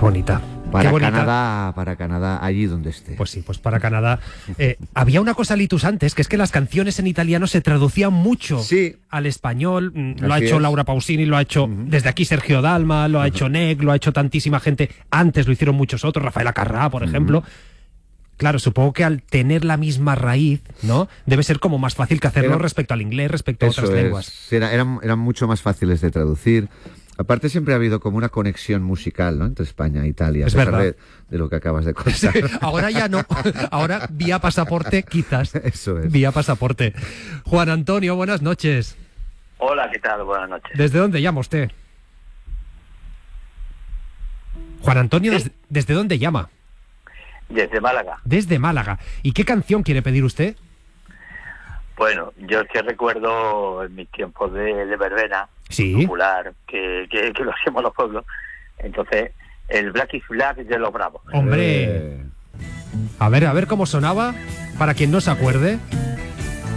bonita. Para Qué bonita. Canadá, allí donde esté. Pues sí, pues para Canadá. Había una cosa, Litus, antes, que es que las canciones en italiano se traducían mucho al español. Lo ha Así hecho es. Laura Pausini, lo ha hecho desde aquí Sergio Dalma, lo ha hecho Nec, lo ha hecho tantísima gente. Antes lo hicieron muchos otros, Rafaela Carrà, por ejemplo. Claro, supongo que al tener la misma raíz, ¿no? Debe ser como más fácil que hacerlo respecto al inglés, respecto a otras lenguas. Sí, eran mucho más fáciles de traducir. Aparte siempre ha habido como una conexión musical, ¿no?, entre España e Italia. Es a pesar verdad. de lo que acabas de contar. Sí, ahora ya no. Ahora vía pasaporte, quizás. Eso es. Vía pasaporte. Juan Antonio, buenas noches. Hola, ¿qué tal? Buenas noches. ¿Desde dónde llama usted? Juan Antonio, Sí. ¿desde dónde llama? Desde Málaga. Desde Málaga. ¿Y qué canción quiere pedir usted? Bueno, yo es que recuerdo en mis tiempos de verbena Sí. popular, que lo hacíamos los pueblos. Entonces, el Black is Black de los Bravos. Hombre. A ver cómo sonaba, para quien no se acuerde.